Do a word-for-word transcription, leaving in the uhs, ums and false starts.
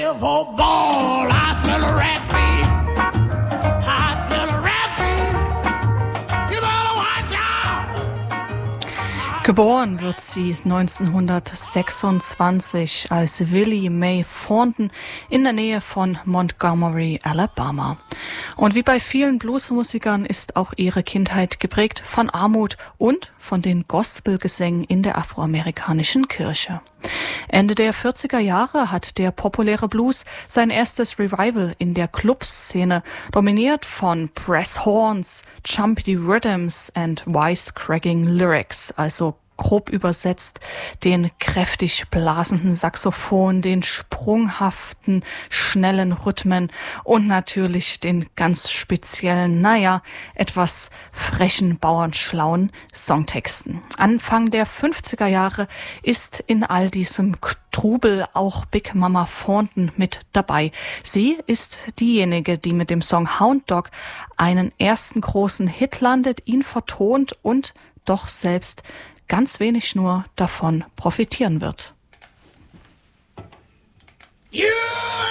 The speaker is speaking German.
for ball. I smell a rat beef. I smell a rat beef. You better watch out. Geboren wird sie neunzehnhundertsechsundzwanzig als Willie Mae Thornton in der Nähe von Montgomery, Alabama. Und wie bei vielen Bluesmusikern ist auch ihre Kindheit geprägt von Armut und von den Gospelgesängen in der afroamerikanischen Kirche. Ende der vierziger Jahre hat der populäre Blues sein erstes Revival in der Clubszene, dominiert von Press Horns, Jumpy Rhythms and Wisecracking Lyrics, also grob übersetzt den kräftig blasenden Saxophon, den sprunghaften, schnellen Rhythmen und natürlich den ganz speziellen, naja, etwas frechen, bauernschlauen Songtexten. Anfang der fünfziger Jahre ist in all diesem Trubel auch Big Mama Thornton mit dabei. Sie ist diejenige, die mit dem Song Hound Dog einen ersten großen Hit landet, ihn vertont und doch selbst ganz wenig nur davon profitieren wird. You